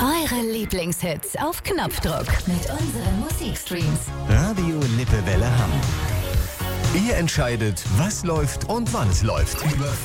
Eure Lieblingshits auf Knopfdruck mit unseren Musikstreams. Radio Lippewelle Hamm. Ihr entscheidet, was läuft und wann es läuft. Über